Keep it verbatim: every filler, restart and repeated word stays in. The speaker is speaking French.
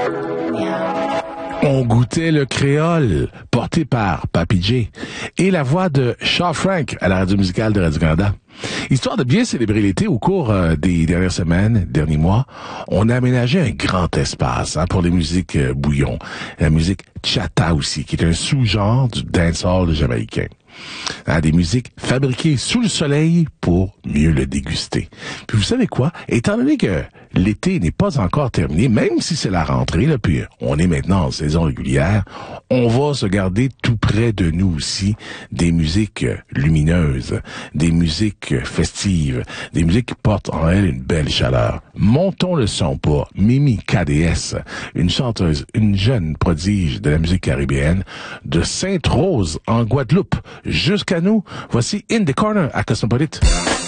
On goûtait le créole, porté par Papy J, et la voix de Shaw Frank à la radio musicale de Radio-Canada. Histoire de bien célébrer l'été au cours euh, des dernières semaines, derniers mois, on a aménagé un grand espace hein, pour les musiques euh, bouillon. La musique chata aussi, qui est un sous-genre du dancehall jamaïcain. Hein, des musiques fabriquées sous le soleil pour mieux le déguster. Puis vous savez quoi? Étant donné que l'été n'est pas encore terminé, même si c'est la rentrée, là, puis on est maintenant en saison régulière, on va se garder tout près de nous aussi des musiques lumineuses, des musiques festives, des musiques qui portent en elles une belle chaleur. Montons le son pour Mimi K D S, une chanteuse, une jeune prodige de la musique caribéenne de Sainte-Rose en Guadeloupe. Jusqu'à nous, voici In the Corner à Cosmopolite.